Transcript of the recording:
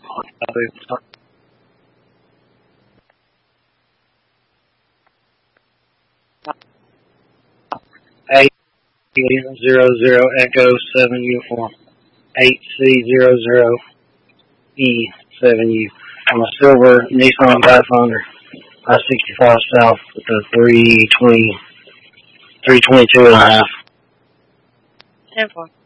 A00 Echo 7 Uniform 8C00E7U. I'm a silver Nissan Pathfinder, I-65 South with a 322 and a half. 10-4.